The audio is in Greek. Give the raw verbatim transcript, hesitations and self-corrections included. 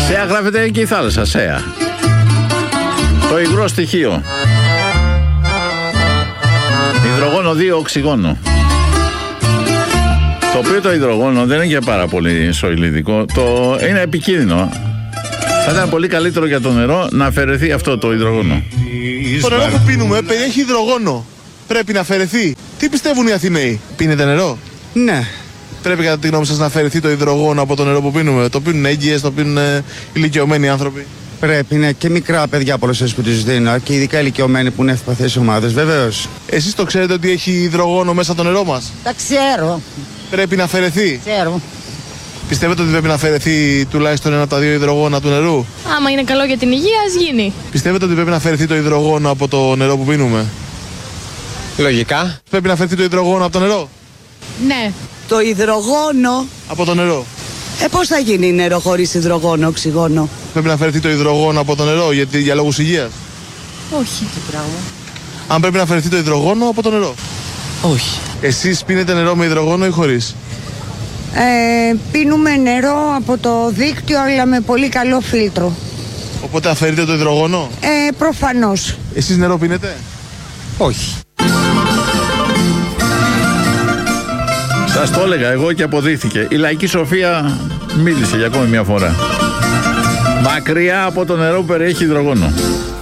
ΣΕΑ γράφεται και η θάλασσα, ΣΕΑ. Το υγρό στοιχείο. Υδρογόνο δύο οξυγόνο. Το οποίο το υδρογόνο δεν είναι και πάρα πολύ σοηλιδικό. Το είναι επικίνδυνο. Θα ήταν πολύ καλύτερο για το νερό να αφαιρεθεί αυτό το υδρογόνο. Το νερό που πίνουμε περιέχει υδρογόνο. Πρέπει να αφαιρεθεί. Τι πιστεύουν οι Αθηναίοι? Πίνετε νερό? Ναι. Πρέπει κατά τη γνώμη σας να αφαιρεθεί το υδρογόνο από το νερό που πίνουμε? Το πίνουν έγκυες, το πίνουν ηλικιωμένοι άνθρωποι? Πρέπει, ναι, και μικρά παιδιά πολλές φορές που τους δίνω και ειδικά ηλικιωμένοι που είναι ευπαθείς ομάδες, βεβαίως. Εσείς το ξέρετε ότι έχει υδρογόνο μέσα το νερό μας? Τα ξέρω. Πρέπει να αφαιρεθεί. Ξέρω. Πιστεύετε ότι πρέπει να αφαιρεθεί τουλάχιστον ένα από τα δύο υδρογόνα του νερού? Άμα είναι καλό για την υγεία, ας γίνει. Πιστεύετε ότι πρέπει να αφαιρεθεί το υδρογόνο από το νερό που πίνουμε? Λογικά. Πρέπει να αφαιρεθεί το υδρογόνο από το νερό? Ναι. Το υδρογόνο. Από το νερό. Ε, πώς θα γίνει νερό χωρίς υδρογόνο, οξυγόνο? Πρέπει να αφαιρεθεί το υδρογόνο από το νερό γιατί, για λόγους υγείας? Όχι. Τι πράγμα. Αν πρέπει να αφαιρεθεί το υδρογόνο από το νερό? Όχι. Εσείς πίνετε νερό με υδρογόνο ή χωρίς? Ε, πίνουμε νερό από το δίκτυο, αλλά με πολύ καλό φίλτρο. Οπότε αφαιρείτε το υδρογόνο? Ε, προφανώς. Εσείς νερό πίνετε? Όχι. Σας το έλεγα εγώ και αποδείχθηκε. Η λαϊκή σοφία μίλησε για ακόμη μια φορά. Μακριά από το νερό που περιέχει υδρογόνο.